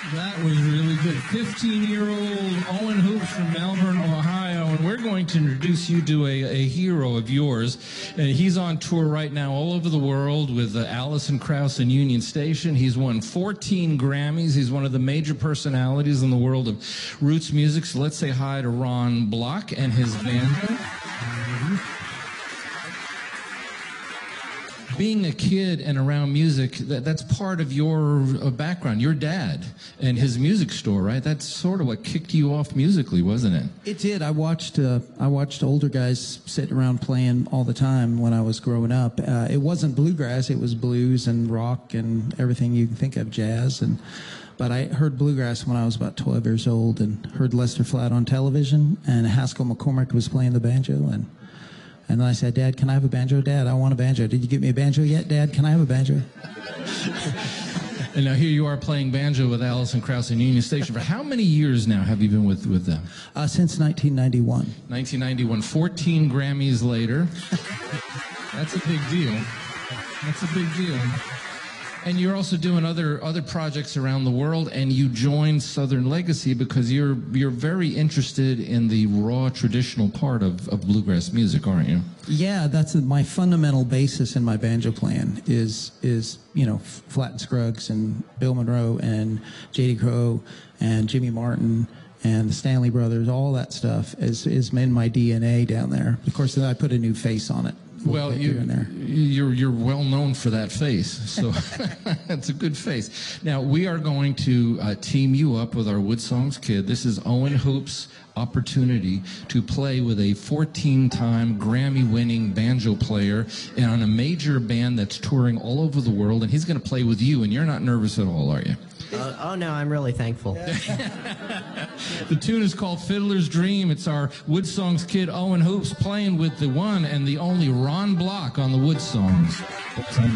That was really good. 15-year-old Owen Hoops from Melbourne, Ohio, and we're going to introduce you to a hero of yours. And he's on tour right now all over the world with Alison Krauss and Union Station. He's won 14 Grammys. He's one of the major personalities in the world of roots music. So let's say hi to Ron Block and his band. Being a kid and around music, that's part of your background. Your dad and his music store, right? That's sort of what kicked you off musically, wasn't it? It did. I watched older guys sitting around playing all the time when I was growing up. It wasn't bluegrass. It was blues and rock and everything you can think of, jazz. But I heard bluegrass when I was about 12 years old and heard Lester Flatt on television, and Haskell McCormick was playing the banjo, and then I said, Dad, can I have a banjo? Dad, I want a banjo. Did you get me a banjo yet, Dad? Can I have a banjo? And now here you are playing banjo with Alison Krauss and Union Station. For how many years now have you been with them? Since 1991. 1991. 14 Grammys later. That's a big deal. That's a big deal. And you're also doing other projects around the world, and you joined Southern Legacy because you're very interested in the raw traditional part of bluegrass music, aren't you? Yeah, that's my fundamental basis in my banjo playing is Flatt and Scruggs and Bill Monroe and J.D. Crowe and Jimmy Martin and the Stanley Brothers. All that stuff is in my DNA down there. Of course, then I put a new face on it. Well, you're well known for that face, so that's a good face. Now, we are going to team you up with our Wood Songs kid. This is Owen Hoop's opportunity to play with a 14-time Grammy-winning banjo player and on a major band that's touring all over the world, and he's going to play with you, and you're not nervous at all, are you? Oh, no, I'm really thankful. The tune is called Fiddler's Dream. It's our Wood Songs kid, Owen Hoops, playing with the one and the only Ron Block on the Wood Songs.